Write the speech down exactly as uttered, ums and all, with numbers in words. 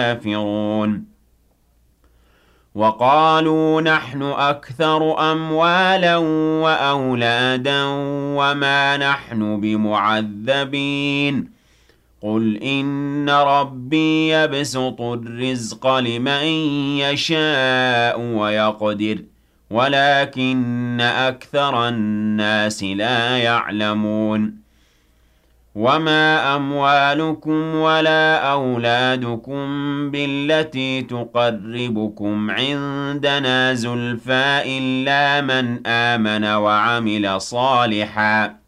كافرون وقالوا نحن أكثر أموالا وأولادا وما نحن بمعذبين قل إن ربي يبسط الرزق لمن يشاء ويقدر ولكن أكثر الناس لا يعلمون وما أموالكم ولا أولادكم بالتي تقربكم عندنا زلفى إلا من آمن وعمل صالحاً